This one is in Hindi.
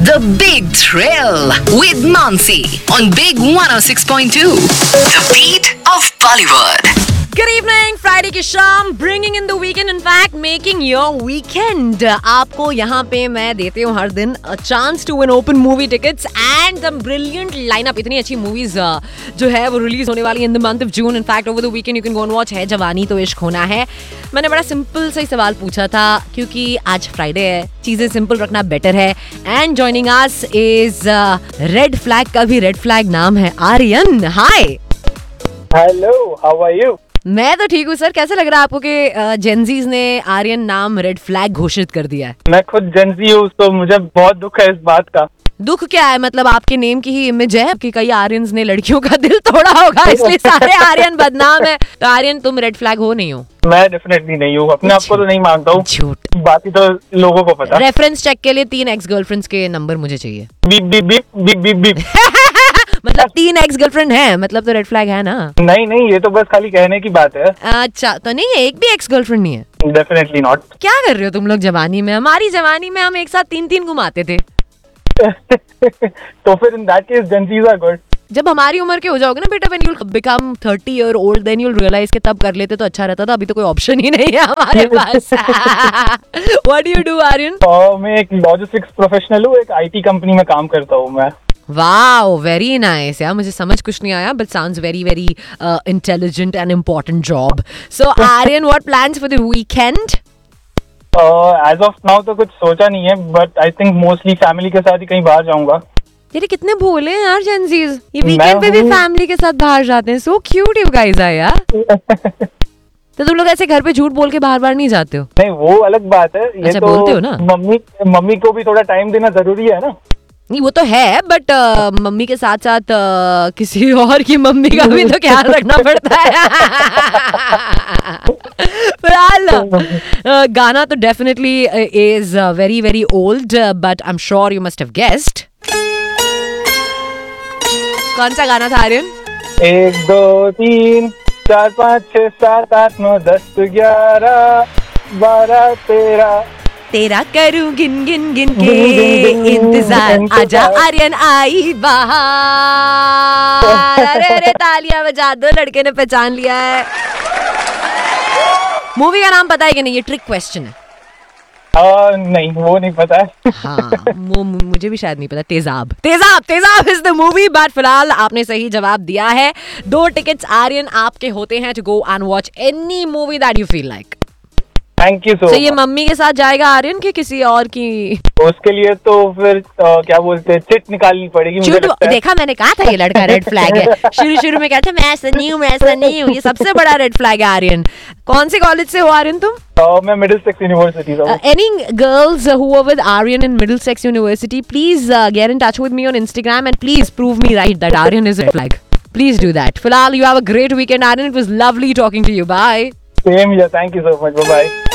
The Big Thrill with Mansi on Big 106.2. The beat of Bollywood. Good evening, Friday की शाम, bringing in the weekend, in fact making your weekend. आपको यहाँ पे मैं देती हूँ हर दिन a chance to win open movie tickets and the brilliant lineup. इतनी अच्छी movies जो है वो रिलीज होने वाली in the month of June. In fact, over the weekend you can go and watch है जवानी तो इश्क होना है. मैंने बड़ा सिंपल सा ही सवाल पूछा था क्योंकि आज फ्राइडे है, चीजें सिंपल रखना बेटर है. And joining us is red flag का भी रेड फ्लैग नाम है, आर्यन. हाय. Hello, how are you? मैं तो ठीक हूँ सर. कैसे लग रहा है आपको कि जेनजीज ने आर्यन नाम रेड फ्लैग घोषित कर दिया है? मैं खुद जेनजी हूँ तो मुझे बहुत दुख है इस बात का. दुख क्या है? मतलब आपके नेम की ही इमेज है कि कई आर्यंस ने लड़कियों का दिल तोड़ा होगा इसलिए सारे आर्यन बदनाम है. तो आर्यन तुम रेड फ्लैग हो नहीं हो? मैं डेफिनेटली नहीं हूँ, अपने आप को तो नहीं मानता हूँ. झूठ. बाकी तो लोगों को पता. रेफरेंस चेक के लिए 3 एक्स गर्लफ्रेंड्स के नंबर मुझे चाहिए. Beep beep beep beep beep beep. मतलब 3 एक्स गर्लफ्रेंड है, मतलब तो रेड फ्लैग है ना? नहीं, ये तो बस खाली कहने की बात है. अच्छा, तो नहीं है, एक भी एक्स गर्लफ्रेंड नहीं है? Definitely not. क्या कर रहे हो तुम लोग जवानी में? हमारी जवानी में हम एक साथ 3-3 घुमाते थे. तो फिर in that case Gen Zs are good. जब हमारी उम्र के हो जाओगे ना बेटा, when you'll become 30 year old, then you'll realize कि तब कर लेते तो अच्छा रहता था. अभी तो कोई ऑप्शन ही नहीं है हमारे पास. What do you do, Aryan? मैं एक लॉजिस्टिक्स प्रोफेशनल हूँ, एक IT कंपनी में काम करता हूँ मैं. Wow, very nice. यार मुझे समझ कुछ नहीं आया, but sounds very very intelligent and important job. So Aryan, what plans for the weekend? As of now तो कुछ सोचा नहीं है, but I think mostly family के साथ ही कहीं बाहर जाऊंगा. यार कितने भोले हैं यार जेनजीज, ये वीकेंड पे भी फैमिली के साथ बाहर जाते हैं. So cute you guys are यार. तो तुम लोग ऐसे घर पे झूठ बोल के बाहर नहीं जाते हो? नहीं, वो अलग बात है. ये अच्छा, तो बोलते हो ना? मम्मी को भी थोड़ा टाइम देना जरूरी है ना. नहीं वो तो है, बट मम्मी के साथ साथ किसी और की मम्मी का भी तो ख्याल रखना पड़ता है. फिलहाल गाना तो definitely is very very old, but I am sure you must have guessed. कौन सा गाना था आर्यन? 1 2 3 4 5 6 7 8 9 10 11 12 13 तेरा करूं गिन गिन गिन के इंतजार, आजा आर्यन आई बाहर. अरे तालियां बजा दो, लड़के ने पहचान लिया है. मूवी का नाम पता है कि नहीं? ये ट्रिक क्वेश्चन है. नहीं, वो नहीं पता है. हाँ, वो मुझे भी शायद नहीं पता. तेजाब इज द मूवी. बट फिलहाल आपने सही जवाब दिया है. 2 टिकट्स आर्यन आपके होते हैं to go and watch any movie that you feel like. Thank you so much. ये मम्मी के साथ जाएगा आर्यन कि किसी और की? उसके लिए तो फिर क्या बोलते हैं, चिट निकालनी पड़ेगी मुझे लगता है. देखा, मैंने कहा था ये लड़का रेड फ्लैग है. शुरू में कहता मैं ऐसा नहीं हूँ. ये सबसे बड़ा रेड फ्लैग है आर्यन. कौन से कॉलेज से हो आर्यन तुम? मैं मिडिलसेक्स यूनिवर्सिटी से हूँ. Any girls who are with Aryan in Middlesex University, please get in touch with me on Instagram and please prove me right that Aryan is a red flag. Please do that. Filal, you have a great weekend, Aryan. It was lovely talking to you. Bye. Same here. Thank you so much. Bye bye.